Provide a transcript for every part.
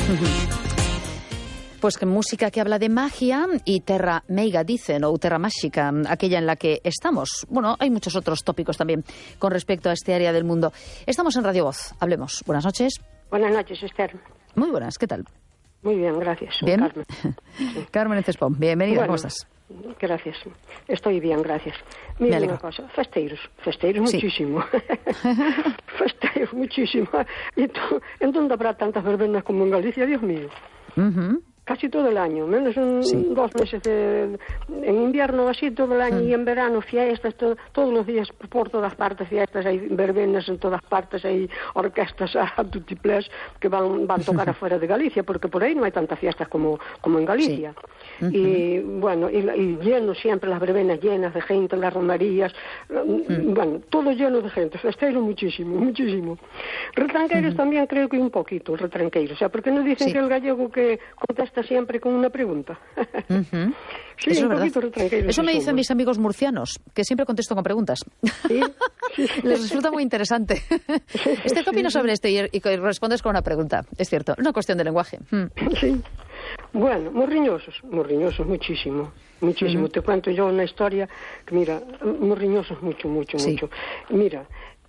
Pues que música que habla de magia y terra meiga, dicen, o terra mágica, aquella en la que estamos. Bueno, hay muchos otros tópicos también con respecto a este área del mundo. Estamos en Radio Voz. Hablemos. Buenas noches. Buenas noches, Esther. Muy buenas. ¿Qué tal? Muy bien, gracias. ¿Bien? Carmen. Sí. Carmen Cespón, bienvenida. Bueno, ¿cómo estás? Gracias. Estoy bien, gracias. Mira una cosa, festeiros muchísimo. Festeiros muchísimo. ¿En dónde habrá tantas verbenas como en Galicia, Dios mío? Casi todo el año, menos en 2 meses en invierno así todo el año y en verano fiestas, todos los días por todas partes fiestas, hay verbenas en todas partes, hay orquestas a tutiplés que van a tocar afuera de Galicia, porque por ahí no hay tantas fiestas como en Galicia. Y bueno, y lleno siempre, las verbenas llenas de gente, las romerías, bueno, todo lleno de gente, festeiro muchísimo, muchísimo. Retranqueiros también creo que un poquito, retranqueiros, o sea, porque nos dicen que el gallego que contesta siempre con una pregunta. Sí, eso un es poquito retranqueiros. Eso me dicen mis amigos murcianos, que siempre contesto con preguntas. ¿Sí? Les resulta muy interesante. ¿Qué opinas sobre esto? Y respondes con una pregunta. Es cierto, una cuestión de lenguaje. Sí. Bueno, morriñosos muchísimo. Te cuento yo una historia que, mira, morriñosos mucho. Mira,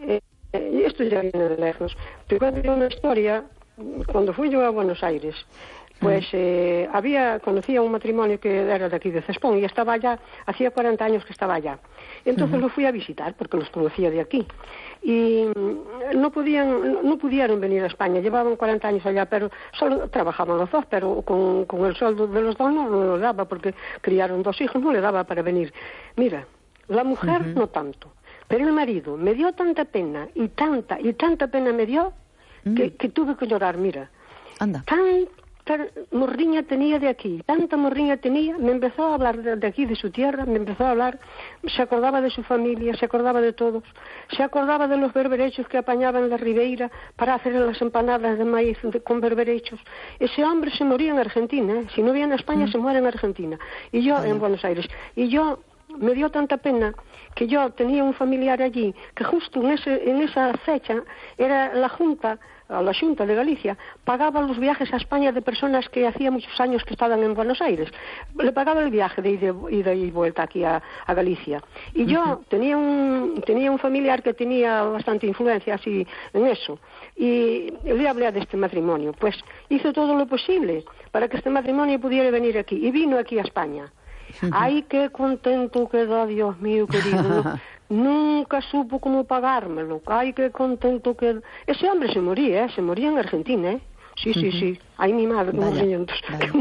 esto ya viene de lejos. Te cuento yo una historia, cuando fui yo a Buenos Aires, pues conocía un matrimonio que era de aquí de Cespón y estaba allá, hacía 40 años que estaba allá. Entonces lo fui a visitar porque los conocía de aquí. Y no pudieron venir a España, llevaban 40 años allá, pero solo trabajaban los dos, pero con el sueldo de los dos no le daba, porque criaron 2 hijos, no le daba para venir. Mira, la mujer no tanto, pero el marido me dio tanta pena, y tanta pena me dio, que tuve que llorar, mira. Anda. Tanta morriña tenía de aquí, tanta morriña tenía, me empezó a hablar de aquí, de su tierra, me empezó a hablar, se acordaba de su familia, se acordaba de todos, se acordaba de los berberechos que apañaban en la ribeira para hacer las empanadas de maíz con berberechos. Ese hombre se moría en Argentina, si no viene a España se muere en Argentina, y yo en Buenos Aires, y yo me dio tanta pena que yo tenía un familiar allí, que justo en esa fecha era la Junta de Galicia, pagaba los viajes a España de personas que hacía muchos años que estaban en Buenos Aires. Le pagaba el viaje de ida y vuelta aquí a Galicia. Y yo tenía un familiar que tenía bastante influencia así en eso. Y le hablé de este matrimonio. Pues hizo todo lo posible para que este matrimonio pudiera venir aquí. Y vino aquí a España. ¡Ay, qué contento quedó, Dios mío querido! Nunca supo cómo pagármelo. ¡Ay, qué contento quedó! Ese hombre se moría en Argentina, Sí. Ay, mi madre, qué morriñosos.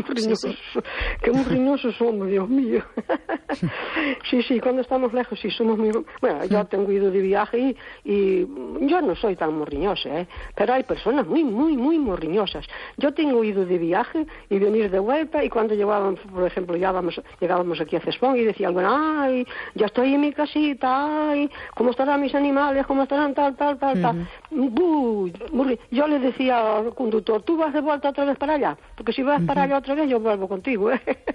Qué morriñosos somos, Dios mío. Sí, cuando estamos lejos sí somos muy... Bueno, yo tengo ido de viaje y yo no soy tan morriñosa, pero hay personas muy morriñosas. Yo tengo ido de viaje y venir de vuelta y cuando llegábamos, por ejemplo, llegábamos aquí a Cespón y decían, bueno, ay, ya estoy en mi casita, ay, ¿cómo estarán mis animales? ¿Cómo estarán tal? Yo le decía al conductor, tú vas de vuelta otra vez para allá, porque si vas para allá otra vez yo vuelvo contigo,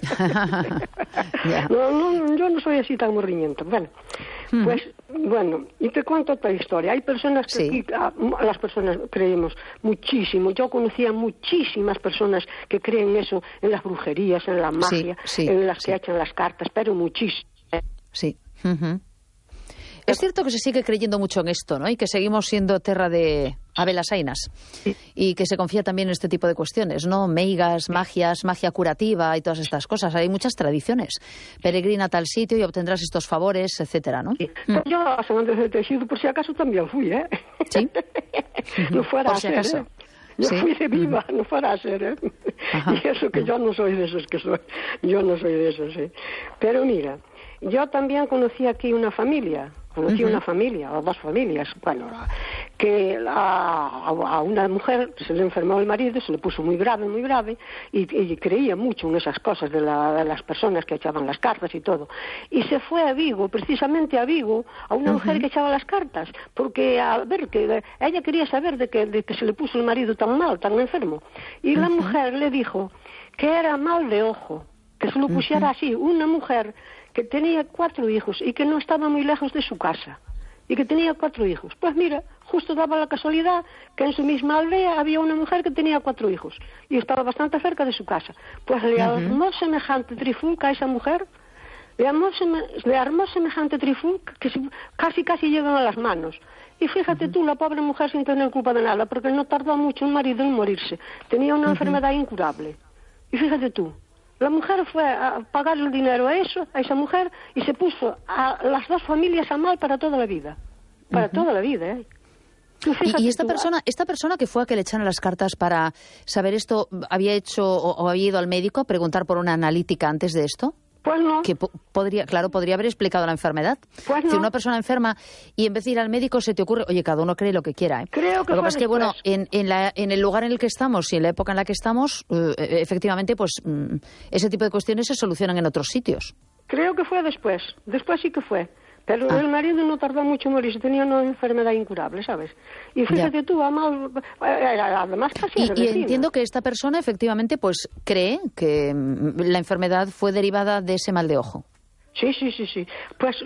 yo no soy así tan morriñento. Bueno, pues bueno, y te cuento otra historia. Hay personas que aquí, las personas creemos muchísimo. Yo conocía muchísimas personas que creen eso, en las brujerías, en la magia, en las que echan las cartas, pero muchísimo. Sí. Es cierto que se sigue creyendo mucho en esto, ¿no? Y que seguimos siendo terra de abelasainas. Y que se confía también en este tipo de cuestiones, ¿no? Meigas, magias, magia curativa y todas estas cosas. Hay muchas tradiciones. Peregrina a tal sitio y obtendrás estos favores, etcétera, ¿no? Yo a San Andrés de Tejido, por si acaso, también fui, ¿Sí? No fuera por si acaso. Yo fui de viva, no fuera a ser, Y eso que yo no soy de esos que soy. Yo no soy de esos, Pero mira, yo también conocí aquí una familia, o 2 familias, bueno, que a una mujer se le enfermó el marido, se le puso muy grave, y creía mucho en esas cosas de las personas que echaban las cartas y todo. Y se fue a Vigo, precisamente a Vigo, a una mujer que echaba las cartas, porque a ver, que ella quería saber de que se le puso el marido tan mal, tan enfermo. Y la mujer le dijo que era mal de ojo, que se lo pusiera así, una mujer que tenía 4 hijos y que no estaba muy lejos de su casa. y que tenía 4 hijos. Pues mira, justo daba la casualidad que en su misma aldea había una mujer que tenía 4 hijos y estaba bastante cerca de su casa. Pues le armó semejante trifulca a esa mujer, le armó semejante trifulca que casi llegan a las manos. Y fíjate tú, la pobre mujer sin tener culpa de nada, porque no tardó mucho el marido en morirse. Tenía una enfermedad incurable. Y fíjate tú, la mujer fue a pagar el dinero a esa mujer, y se puso a las 2 familias a mal para toda la vida. Para toda la vida, ¿eh? Y esta persona que fue a que le echaran las cartas para saber esto, ¿había hecho o había ido al médico a preguntar por una analítica antes de esto? Pues no. Que podría haber explicado la enfermedad. Pues no. Si una persona enferma y en vez de ir al médico se te ocurre, oye, cada uno cree lo que quiera, ¿eh? Creo que lo que pasa es que, bueno, en el lugar en el que estamos y en la época en la que estamos, efectivamente, pues ese tipo de cuestiones se solucionan en otros sitios. Creo que fue después sí que fue. Pero el marido no tardó mucho en morirse, tenía una enfermedad incurable, ¿sabes? Y fíjate tú, además casi y entiendo que esta persona efectivamente pues cree que la enfermedad fue derivada de ese mal de ojo. Sí. Pues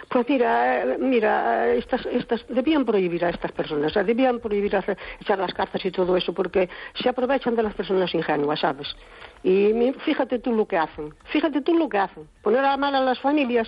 mira, estas debían prohibir a estas personas, debían prohibir echar las cartas y todo eso, porque se aprovechan de las personas ingenuas, ¿sabes? Y fíjate tú lo que hacen, poner a mal a las familias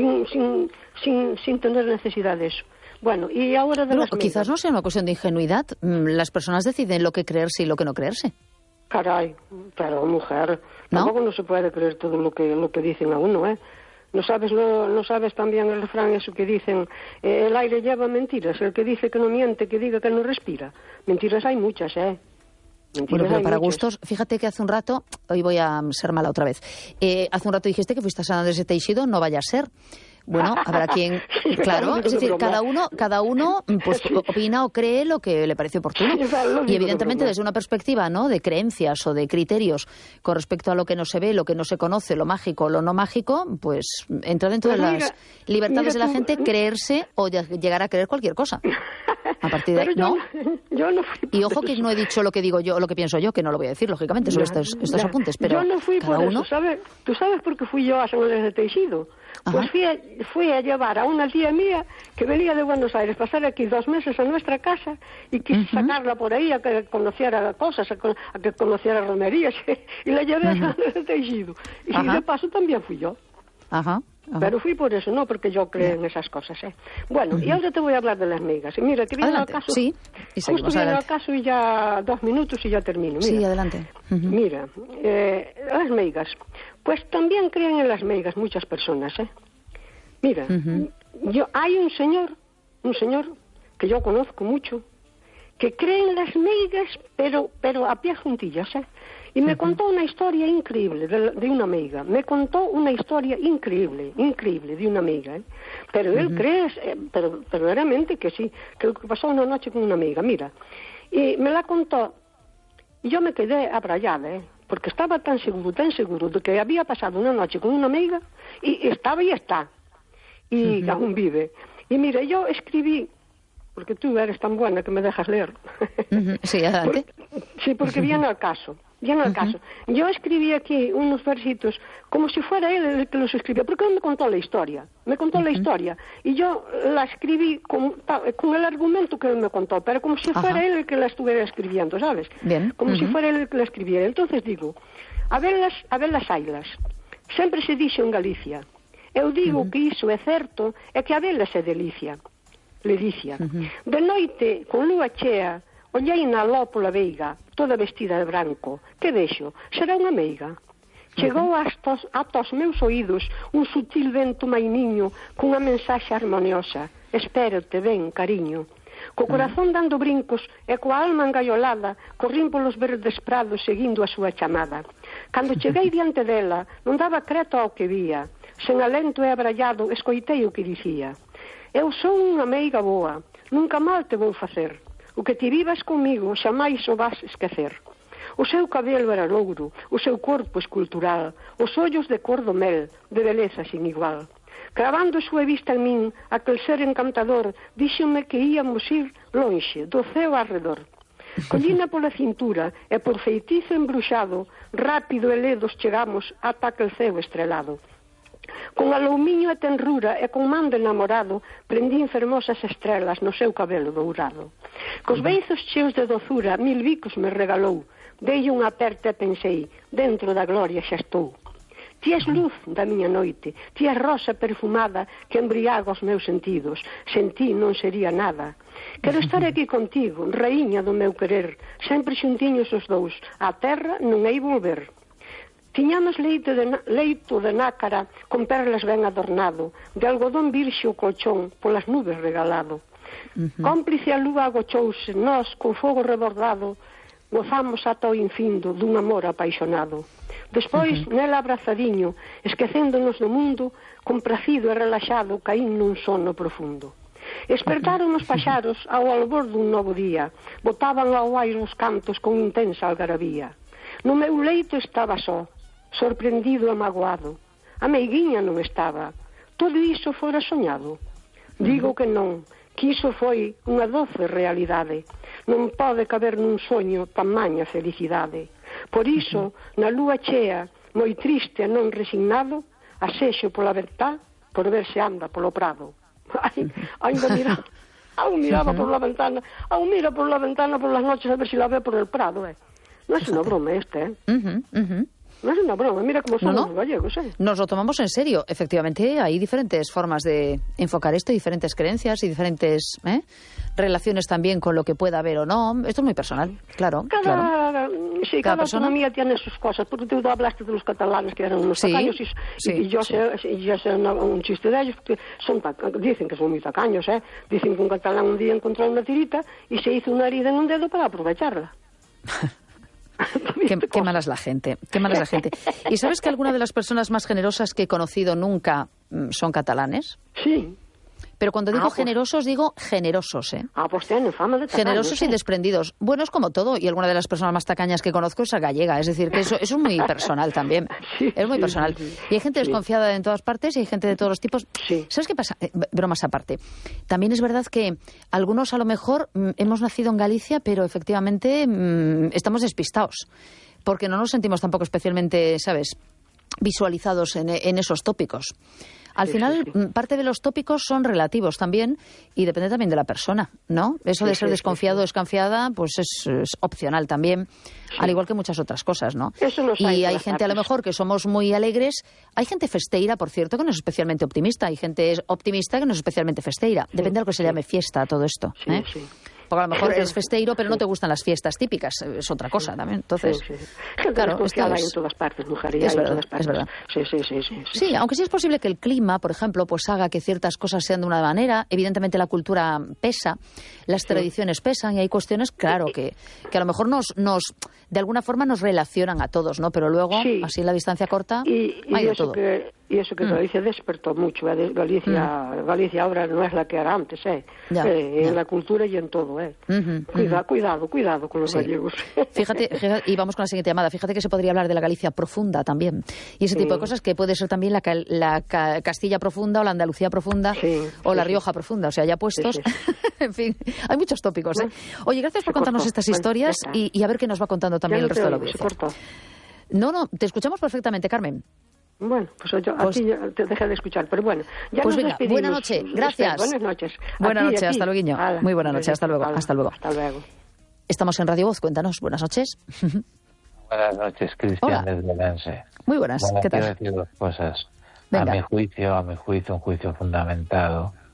sin tener necesidad de eso. Bueno, y ahora quizás no sea una cuestión de ingenuidad, las personas deciden lo que creerse y lo que no creerse. Caray, pero mujer, tampoco no se puede creer todo lo que dicen a uno, ¿eh? ¿No sabes también el refrán eso que dicen, el aire lleva mentiras, el que dice que no miente, que diga que no respira? Mentiras hay muchas, ¿eh? Bueno, pero para gustos, fíjate que hace un rato, hoy voy a ser mala otra vez, hace un rato dijiste que fuiste a San Andrés de Teixido, no vaya a ser. Bueno, habrá quien, claro, es decir, cada uno pues opina o cree lo que le parece oportuno. Y evidentemente desde una perspectiva, ¿no?, de creencias o de criterios con respecto a lo que no se ve, lo que no se conoce, lo mágico o lo no mágico, pues entra dentro de las libertades de la gente creerse o llegar a creer cualquier cosa. A partir de ahí, ¿no? Yo no fui y ojo que no he dicho lo que digo yo o lo que pienso yo, que no lo voy a decir, lógicamente, sobre estos apuntes, pero yo no fui cada por uno... eso, ¿sabes? ¿Tú sabes por qué fui yo a San Andrés de Teixido? Pues fui a llevar a una tía mía que venía de Buenos Aires, pasar aquí 2 meses a nuestra casa y quise sacarla por ahí a que conociera cosas, a que conociera romerías, y la llevé a San Andrés de Teixido. Y de paso también fui yo. Pero fui por eso, no porque yo creo en esas cosas, ¿eh? Bueno, y ahora te voy a hablar de las migas. Y mira, que viene al caso. Sí, y justo viene al caso y ya 2 minutos y ya termino. Mira, sí, adelante. Mira, las meigas. Pues también creen en las meigas muchas personas, ¿eh? Mira, hay un señor que yo conozco mucho, que cree en las meigas, pero a pie juntillas, ¿eh? Y me contó una historia increíble de una meiga. Me contó una historia increíble de una meiga, ¿eh? Pero él cree, pero verdaderamente que sí, que pasó una noche con una meiga, mira. Y me la contó, y yo me quedé abrayada, ¿eh? Porque estaba tan seguro de que había pasado una noche con una meiga, y estaba y está, y aún vive. Y mira, yo escribí, porque tú eres tan buena que me dejas leer. Sí, adelante. Porque viene al caso. Yo escribí aquí unos versitos como si fuera él el que los escribía, porque él me contó la historia. Y yo la escribí con el argumento que él me contó, pero como si fuera él el que la estuviera escribiendo, ¿sabes? Bien. Como si fuera él el que la escribiera. Entonces digo, a ver las ailas. Sempre se dixo en Galicia. Eu digo que iso é certo, é que a velas é delicia. De noite, con lúa chea, ollei na ló pola veiga, toda vestida de branco. Que vexo? Será unha meiga. Chegou atos meus oídos un sutil vento mainiño cunha mensaxe armoniosa. Espérote, ben, cariño. Co corazón dando brincos e coa alma engaiolada, corrín polos verdes prados seguindo a súa chamada. Cando cheguei diante dela, non daba creto ao que vía. Sen alento e abrallado, escoitei o que dicía. Eu son unha meiga boa, nunca mal te vou facer. O que ti vivas comigo xamais o vas esquecer. O seu cabelo era louro, o seu corpo escultural, os ollos de cor do mel, de beleza sin igual. Cravando a súa vista en min, aquel ser encantador, díxome que íamos ir lonxe, do ceo arredor. Collina pola cintura e por feitizo embruxado, rápido e ledos chegamos ata aquel ceo estrelado. Con alumiño e tenrura e con man de namorado prendín fermosas estrelas no seu cabelo dourado. Cos beizos cheos de dozura 1000 bicos me regalou. Dei unha aperta e pensei, dentro da gloria xa estou. Ti és luz da miña noite, ti és rosa perfumada que embriaga os meus sentidos. Sen ti non sería nada. Quero estar aquí contigo, raíña do meu querer, sempre xuntiños os dous, á terra non hei volver. Tiñamos leito de nácara con perlas ben adornado, de algodón virxe o colchón, polas nubes regalado. Cómplice a lúa agochouse, nós, con fogo rebordado, gozamos ata o infindo dun amor apaixonado. Despois, nela abrazadiño, esquecéndonos do mundo, compracido e relaxado, caín nun sono profundo. Espertaron os paxaros ao albor dun novo día, botaban ao aire os cantos con intensa algarabía. No meu leito estaba só, sorprendido e magoado. A meiguiña non estaba. Todo iso fora soñado? Digo que non, que iso foi unha doce realidade. Non pode caber nun soño tan maña felicidade. Por iso, na lúa chea, moi triste e non resignado, asexo pola ventá, por ver se anda polo prado. Ainda miraba, aún miraba por la ventana, aún mira por la ventana por las noches a ver si la ve por el prado, No es una broma esta, No es una broma, mira cómo somos los gallegos, Nos lo tomamos en serio. Efectivamente, hay diferentes formas de enfocar esto, diferentes creencias y diferentes relaciones también con lo que pueda haber o no. Esto es muy personal, claro. Sí, cada autonomía tiene sus cosas. Porque tú hablaste de los catalanes que eran unos tacaños y yo sé un chiste de ellos porque dicen que son muy tacaños, Dicen que un catalán un día encontró una tirita y se hizo una herida en un dedo para aprovecharla. Qué mala es la gente, qué mala es la gente. ¿Y sabes que algunas de las personas más generosas que he conocido nunca son catalanes? Sí. Pero cuando digo generosos, digo generosos, pues tienen fama de tacaños. Generosos y desprendidos. Bueno, es como todo. Y alguna de las personas más tacañas que conozco es la gallega. Es decir, que eso es muy personal también. Es muy personal. Y hay gente desconfiada en todas partes y hay gente de todos los tipos. ¿Sabes qué pasa? Bromas aparte. También es verdad que algunos a lo mejor hemos nacido en Galicia, pero efectivamente estamos despistados. Porque no nos sentimos tampoco especialmente, ¿sabes?, visualizados en esos tópicos. Al final, parte de los tópicos son relativos también y depende también de la persona, ¿no? Eso de ser desconfiado o desconfiada, pues es opcional también, al igual que muchas otras cosas, ¿no? Y hay gente a lo mejor que somos muy alegres, hay gente festeira, por cierto, que no es especialmente optimista, hay gente optimista que no es especialmente festeira. Depende de lo que se llame fiesta todo esto, Porque a lo mejor eres festeiro, pero no te gustan las fiestas típicas. Es otra cosa también. Entonces, claro, hay en todas partes, mujeres. Es verdad. Sí, aunque sí es posible que el clima, por ejemplo, pues haga que ciertas cosas sean de una manera. Evidentemente la cultura pesa, las tradiciones pesan y hay cuestiones, claro, que a lo mejor nos de alguna forma nos relacionan a todos, ¿no? Pero luego, así en la distancia corta, hay de todo. Y eso que Galicia despertó mucho. Galicia ahora no es la que era antes, en la cultura y en todo, Cuidado con los gallegos. Fíjate, y vamos con la siguiente llamada. Fíjate que se podría hablar de la Galicia profunda también. Y ese tipo de cosas que puede ser también la Castilla profunda o la Andalucía profunda o la Rioja profunda. O sea, ya puestos. En fin, hay muchos tópicos, Oye, gracias por contarnos estas historias y a ver qué nos va contando también el resto de la audiencia. No, te escuchamos perfectamente, Carmen. Bueno, pues yo a ti te dejé de escuchar, pero bueno, ya pues nos venga, despedimos. Buena noche, gracias. Buenas noches. Buenas noches, hasta luego. Muy buena noche, hasta luego. Hasta luego. Estamos en Radio Voz, cuéntanos, buenas noches. Buenas noches, Cristian desde Lense. Muy buenas, ¿qué tal? Quiero decir dos cosas. Venga. A mi juicio, un juicio fundamentado